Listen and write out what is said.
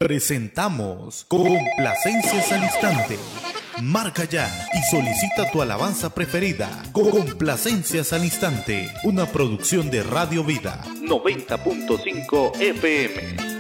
Presentamos Complacencias al Instante. Marca ya y solicita tu alabanza preferida. Complacencias al Instante, una producción de Radio Vida 90.5 FM.